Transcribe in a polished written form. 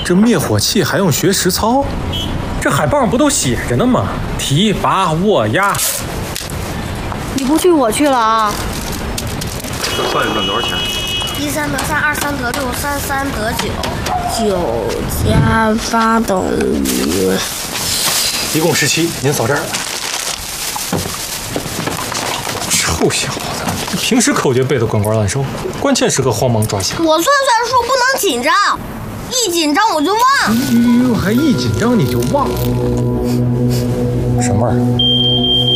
这灭火器还用学实操？ 这海报上不都写着呢吗？提拔握压。 你不去我去了啊！ 这算一算多少钱 ？1、3得3，2、3得6，3、3得9，9加8等于一共17。您扫这儿。臭小子，平时口诀背得滚瓜烂熟，关键时刻慌忙抓瞎。 我算数不能紧张，一紧张我就忘。 哟，还一紧张你就忘？ 什么味儿？